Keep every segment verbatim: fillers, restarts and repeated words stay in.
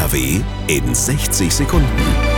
N R W in sechzig Sekunden.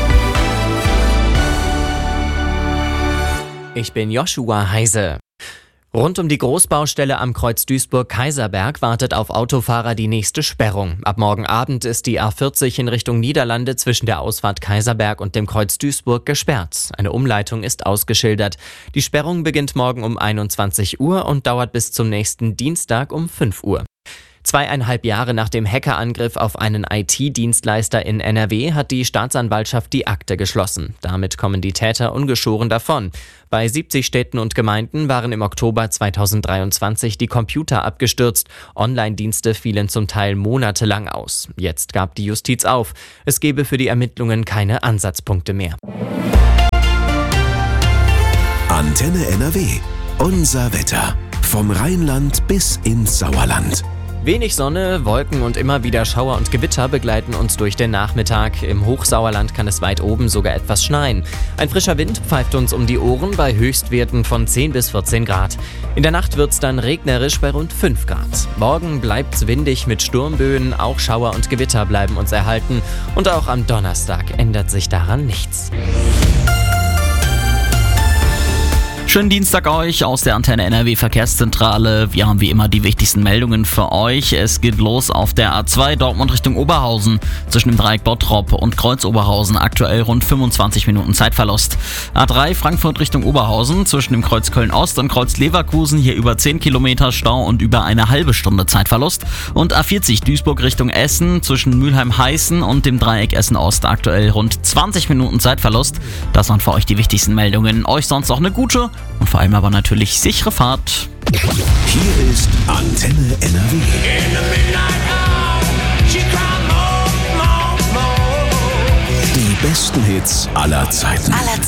Ich bin Joshua Heise. Rund um die Großbaustelle am Kreuz Duisburg-Kaiserberg wartet auf Autofahrer die nächste Sperrung. Ab morgen Abend ist die A vierzig in Richtung Niederlande zwischen der Ausfahrt Kaiserberg und dem Kreuz Duisburg gesperrt. Eine Umleitung ist ausgeschildert. Die Sperrung beginnt morgen um einundzwanzig Uhr und dauert bis zum nächsten Dienstag um fünf Uhr. Zweieinhalb Jahre nach dem Hackerangriff auf einen I T-Dienstleister in N R W hat die Staatsanwaltschaft die Akte geschlossen. Damit kommen die Täter ungeschoren davon. Bei siebzig Städten und Gemeinden waren im Oktober zweitausenddreiundzwanzig die Computer abgestürzt. Online-Dienste fielen zum Teil monatelang aus. Jetzt gab die Justiz auf. Es gebe für die Ermittlungen keine Ansatzpunkte mehr. Antenne N R W. Unser Wetter. Vom Rheinland bis ins Sauerland. Wenig Sonne, Wolken und immer wieder Schauer und Gewitter begleiten uns durch den Nachmittag. Im Hochsauerland kann es weit oben sogar etwas schneien. Ein frischer Wind pfeift uns um die Ohren bei Höchstwerten von zehn bis vierzehn Grad. In der Nacht wird's dann regnerisch bei rund fünf Grad. Morgen bleibt's windig mit Sturmböen, auch Schauer und Gewitter bleiben uns erhalten. Und auch am Donnerstag ändert sich daran nichts. Schönen Dienstag euch aus der Antenne N R W Verkehrszentrale. Wir haben wie immer die wichtigsten Meldungen für euch. Es geht los auf der A zwei Dortmund Richtung Oberhausen. Zwischen dem Dreieck Bottrop und Kreuz Oberhausen aktuell rund fünfundzwanzig Minuten Zeitverlust. A drei Frankfurt Richtung Oberhausen. Zwischen dem Kreuz Köln-Ost und Kreuz Leverkusen hier über zehn Kilometer Stau und über eine halbe Stunde Zeitverlust. Und A vierzig Duisburg Richtung Essen. Zwischen Mülheim-Heißen und dem Dreieck Essen-Ost aktuell rund zwanzig Minuten Zeitverlust. Das waren für euch die wichtigsten Meldungen. Euch sonst auch eine gute und vor allem aber natürlich sichere Fahrt. Hier ist Antenne N R W. Die besten Hits aller Zeiten. Aller Zeiten.